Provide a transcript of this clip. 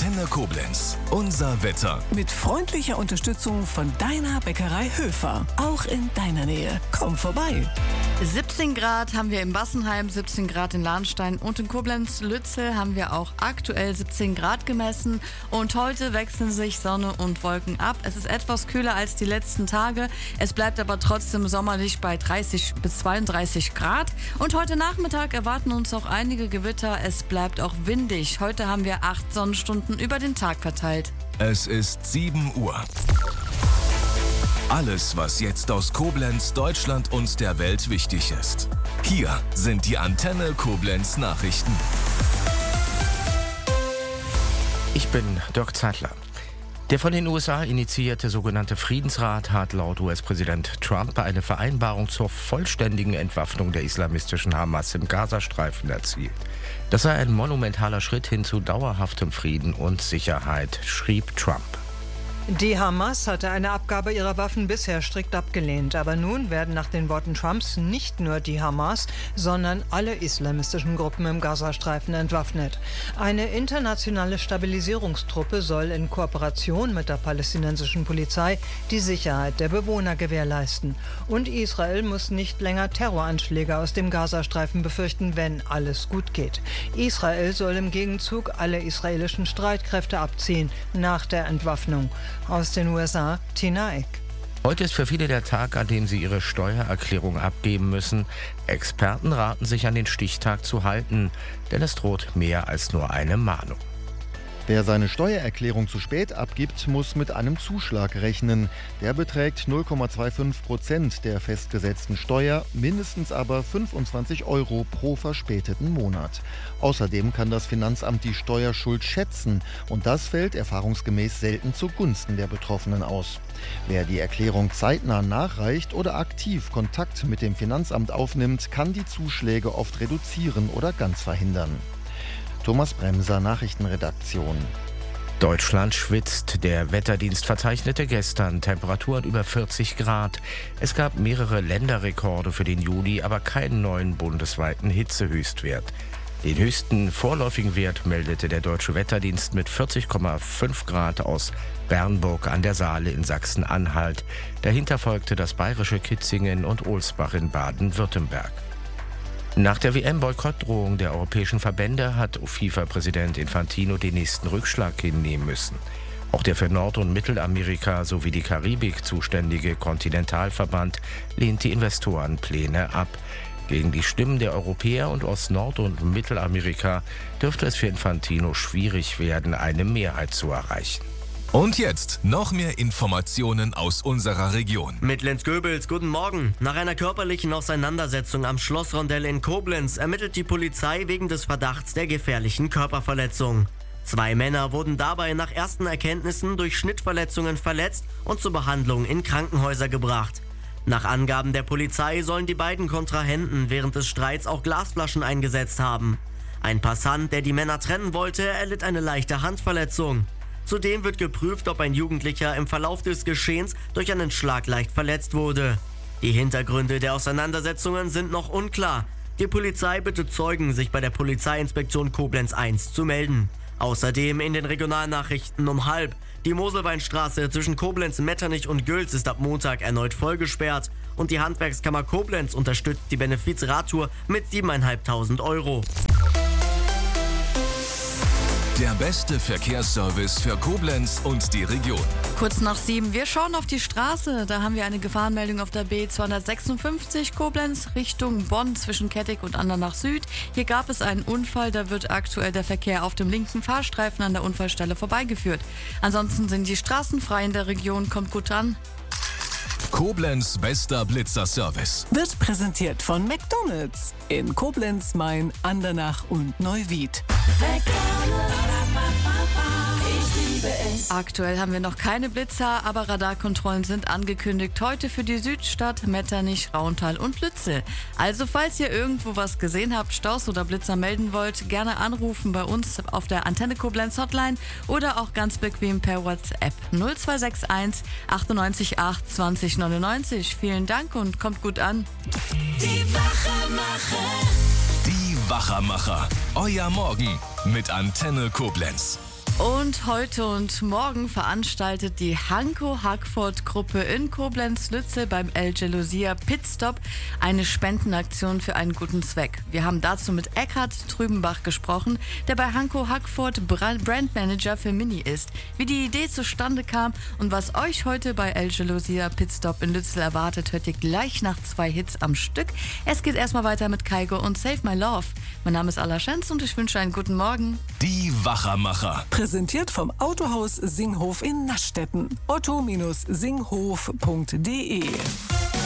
Antenne Koblenz. Unser Wetter. Mit freundlicher Unterstützung von deiner Bäckerei Höfer. Auch in deiner Nähe. Komm vorbei. 17 Grad haben wir in Bassenheim, 17 Grad in Lahnstein und in Koblenz-Lützel haben wir auch aktuell 17 Grad gemessen. Und heute wechseln sich Sonne und Wolken ab. Es ist etwas kühler als die letzten Tage. Es bleibt aber trotzdem sommerlich bei 30 bis 32 Grad. Und heute Nachmittag erwarten uns auch einige Gewitter. Es bleibt auch windig. Heute haben wir 8 Sonnenstunden über den Tag verteilt. Es ist 7 Uhr. Alles, was jetzt aus Koblenz, Deutschland und der Welt wichtig ist. Hier sind die Antenne Koblenz Nachrichten. Ich bin Dirk Zeitler. Der von den USA initiierte sogenannte Friedensrat hat laut US-Präsident Trump eine Vereinbarung zur vollständigen Entwaffnung der islamistischen Hamas im Gazastreifen erzielt. Das sei ein monumentaler Schritt hin zu dauerhaftem Frieden und Sicherheit, schrieb Trump. Die Hamas hatte eine Abgabe ihrer Waffen bisher strikt abgelehnt. Aber nun werden nach den Worten Trumps nicht nur die Hamas, sondern alle islamistischen Gruppen im Gazastreifen entwaffnet. Eine internationale Stabilisierungstruppe soll in Kooperation mit der palästinensischen Polizei die Sicherheit der Bewohner gewährleisten. Und Israel muss nicht länger Terroranschläge aus dem Gazastreifen befürchten, wenn alles gut geht. Israel soll im Gegenzug alle israelischen Streitkräfte abziehen nach der Entwaffnung. Aus den USA, Tina Eck. Heute ist für viele der Tag, an dem sie ihre Steuererklärung abgeben müssen. Experten raten sich an den Stichtag zu halten, denn es droht mehr als nur eine Mahnung. Wer seine Steuererklärung zu spät abgibt, muss mit einem Zuschlag rechnen. Der beträgt 0,25% der festgesetzten Steuer, mindestens aber 25 € pro verspäteten Monat. Außerdem kann das Finanzamt die Steuerschuld schätzen und das fällt erfahrungsgemäß selten zugunsten der Betroffenen aus. Wer die Erklärung zeitnah nachreicht oder aktiv Kontakt mit dem Finanzamt aufnimmt, kann die Zuschläge oft reduzieren oder ganz verhindern. Thomas Bremser, Nachrichtenredaktion. Deutschland schwitzt. Der Wetterdienst verzeichnete gestern Temperaturen über 40 Grad. Es gab mehrere Länderrekorde für den Juli, aber keinen neuen bundesweiten Hitzehöchstwert. Den höchsten vorläufigen Wert meldete der Deutsche Wetterdienst mit 40,5 Grad aus Bernburg an der Saale in Sachsen-Anhalt. Dahinter folgte das bayerische Kitzingen und Ohlsbach in Baden-Württemberg. Nach der WM-Boykottdrohung der europäischen Verbände hat FIFA-Präsident Infantino den nächsten Rückschlag hinnehmen müssen. Auch der für Nord- und Mittelamerika sowie die Karibik zuständige Kontinentalverband lehnt die Investorenpläne ab. Gegen die Stimmen der Europäer und aus Nord- und Mittelamerika dürfte es für Infantino schwierig werden, eine Mehrheit zu erreichen. Und jetzt noch mehr Informationen aus unserer Region. Mit Lenz Goebels, guten Morgen. Nach einer körperlichen Auseinandersetzung am Schlossrondell in Koblenz ermittelt die Polizei wegen des Verdachts der gefährlichen Körperverletzung. 2 Männer wurden dabei nach ersten Erkenntnissen durch Schnittverletzungen verletzt und zur Behandlung in Krankenhäuser gebracht. Nach Angaben der Polizei sollen die beiden Kontrahenten während des Streits auch Glasflaschen eingesetzt haben. Ein Passant, der die Männer trennen wollte, erlitt eine leichte Handverletzung. Zudem wird geprüft, ob ein Jugendlicher im Verlauf des Geschehens durch einen Schlag leicht verletzt wurde. Die Hintergründe der Auseinandersetzungen sind noch unklar. Die Polizei bittet Zeugen, sich bei der Polizeiinspektion Koblenz 1 zu melden. Außerdem in den Regionalnachrichten um 12:30. Die Moselweinstraße zwischen Koblenz, Metternich und Gülz ist ab Montag erneut vollgesperrt. Und die Handwerkskammer Koblenz unterstützt die Benefiz-Radtour mit 7.500 €. Der beste Verkehrsservice für Koblenz und die Region. Kurz nach 7, wir schauen auf die Straße. Da haben wir eine Gefahrenmeldung auf der B256 Koblenz Richtung Bonn zwischen Kettig und Andernach Süd. Hier gab es einen Unfall, da wird aktuell der Verkehr auf dem linken Fahrstreifen an der Unfallstelle vorbeigeführt. Ansonsten sind die Straßen frei in der Region, kommt gut an. Koblenz bester Blitzerservice. Wird präsentiert von McDonald's in Koblenz, Main, Andernach und Neuwied. Aktuell haben wir noch keine Blitzer, aber Radarkontrollen sind angekündigt. Heute für die Südstadt, Metternich, Rauntal und Lützel. Also falls ihr irgendwo was gesehen habt, Staus oder Blitzer melden wollt, gerne anrufen bei uns auf der Antenne Koblenz Hotline oder auch ganz bequem per WhatsApp 0261 98 8 20 99. Vielen Dank und kommt gut an. Die Wachermacher. Euer Morgen mit Antenne Koblenz. Und heute und morgen veranstaltet die Hankow-Hackford-Gruppe in Koblenz-Lützel beim El Gelosia Pitstop eine Spendenaktion für einen guten Zweck. Wir haben dazu mit Eckhard Trübenbach gesprochen, der bei Hankow-Hackford Brandmanager für Mini ist. Wie die Idee zustande kam und was euch heute bei El Gelosia Pitstop in Lützel erwartet, hört ihr gleich nach 2 Hits am Stück. Es geht erstmal weiter mit Kygo und Save My Love. Mein Name ist Alla Schenz und ich wünsche einen guten Morgen. Die Wachermacher. Präsentiert vom Autohaus Singhof in Naschstetten. otto-singhof.de